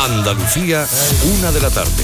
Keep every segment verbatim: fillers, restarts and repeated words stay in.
Andalucía, una de la tarde.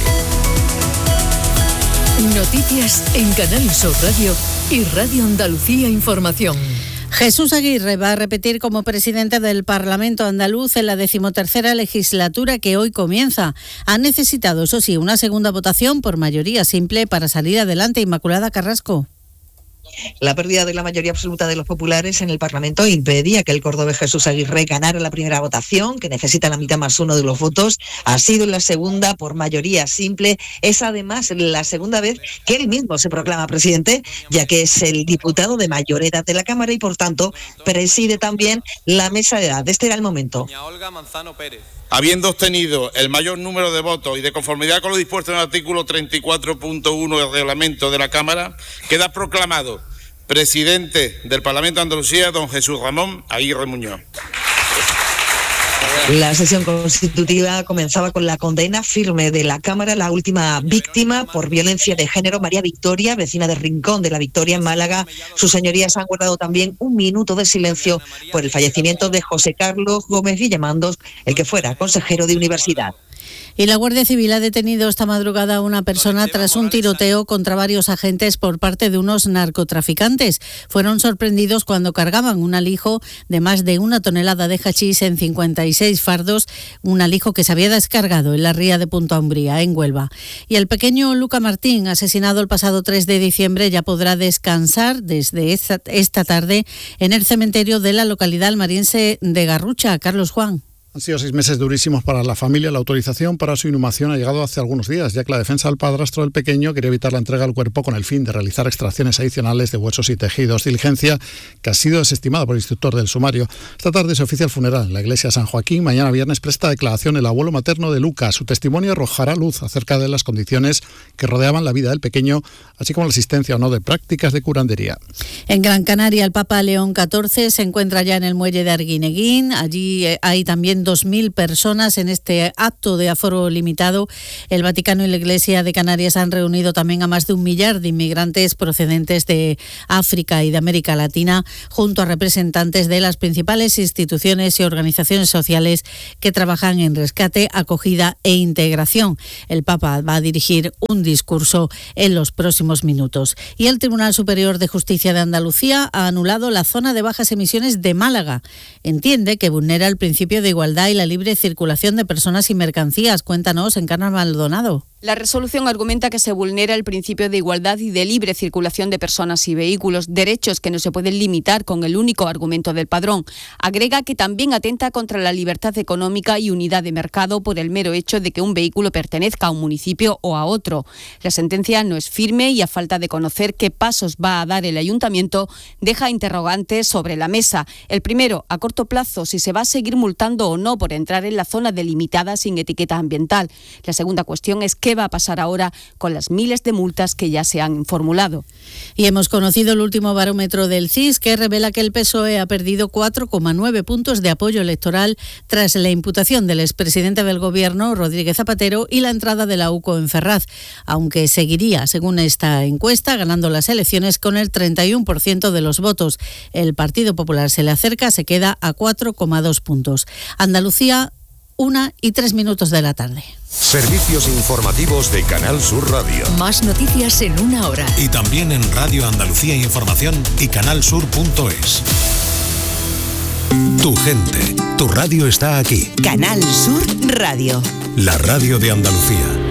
Noticias en Canal Sur Radio y Radio Andalucía Información. Jesús Aguirre va a repetir como presidente del Parlamento andaluz en la decimotercera legislatura que hoy comienza. Ha necesitado, eso sí, una segunda votación por mayoría simple para salir adelante. Inmaculada Carrasco. La pérdida de la mayoría absoluta de los populares en el Parlamento impedía que el cordobés Jesús Aguirre ganara la primera votación, que necesita la mitad más uno de los votos. Ha sido en la segunda por mayoría simple. Es además la segunda vez que él mismo se proclama presidente, ya que es el diputado de mayor edad de la Cámara y, por tanto, preside también la mesa de edad. Este era el momento. Habiendo obtenido el mayor número de votos y de conformidad con lo dispuesto en el artículo treinta y cuatro punto uno del reglamento de la Cámara, queda proclamado presidente del Parlamento de Andalucía don Jesús Ramón Aguirre Muñoz. La sesión constitutiva comenzaba con la condena firme de la Cámara. La última víctima por violencia de género, María Victoria, vecina de Rincón de la Victoria en Málaga. Sus señorías han guardado también un minuto de silencio por el fallecimiento de José Carlos Gómez Villamandos, el que fuera consejero de universidad. Y la Guardia Civil ha detenido esta madrugada a una persona tras un tiroteo contra varios agentes por parte de unos narcotraficantes. Fueron sorprendidos cuando cargaban un alijo de más de una tonelada de hachís en cincuenta y seis fardos, un alijo que se había descargado en la ría de Punta Umbría, en Huelva. Y el pequeño Luca Martín, asesinado el pasado tres de diciembre, ya podrá descansar desde esta, esta tarde en el cementerio de la localidad almeriense de Garrucha. Carlos Juan. Han sido seis meses durísimos para la familia. La autorización para su inhumación ha llegado hace algunos días, ya que la defensa del padrastro del pequeño quería evitar la entrega del cuerpo con el fin de realizar extracciones adicionales de huesos y tejidos. Diligencia que ha sido desestimada por el instructor del sumario. Esta tarde se oficia el funeral en la iglesia de San Joaquín. Mañana viernes presta declaración el abuelo materno de Lucas. Su testimonio arrojará luz acerca de las condiciones que rodeaban la vida del pequeño, así como la existencia o no de prácticas de curandería. En Gran Canaria, el Papa León catorce se encuentra ya en el muelle de Arguineguín. Allí hay también dos mil personas en este acto de aforo limitado. El Vaticano y la Iglesia de Canarias han reunido también a más de un millar de inmigrantes procedentes de África y de América Latina, junto a representantes de las principales instituciones y organizaciones sociales que trabajan en rescate, acogida e integración. El Papa va a dirigir un discurso en los próximos minutos. Y el Tribunal Superior de Justicia de Andalucía ha anulado la zona de bajas emisiones de Málaga. Entiende que vulnera el principio de igualdad y la libre circulación de personas y mercancías. Cuéntanos, Encarna Maldonado. La resolución argumenta que se vulnera el principio de igualdad y de libre circulación de personas y vehículos, derechos que no se pueden limitar con el único argumento del padrón. Agrega que también atenta contra la libertad económica y unidad de mercado por el mero hecho de que un vehículo pertenezca a un municipio o a otro. La sentencia no es firme y, a falta de conocer qué pasos va a dar el ayuntamiento, deja interrogantes sobre la mesa. El primero, a corto plazo, si se va a seguir multando o no por entrar en la zona delimitada sin etiqueta ambiental. La segunda cuestión es qué va a pasar ahora con las miles de multas que ya se han formulado. Y hemos conocido el último barómetro del C I S, que revela que el P S O E ha perdido cuatro coma nueve puntos de apoyo electoral tras la imputación del expresidente del Gobierno, Rodríguez Zapatero, y la entrada de la U C O en Ferraz, aunque seguiría, según esta encuesta, ganando las elecciones con el treinta y uno por ciento de los votos. El Partido Popular se le acerca, se queda a cuatro coma dos puntos. Andalucía, una y tres minutos de la tarde. Servicios informativos de Canal Sur Radio. Más noticias en una hora. Y también en Radio Andalucía Información y canal sur punto es. Tu gente, tu radio está aquí. Canal Sur Radio. La radio de Andalucía.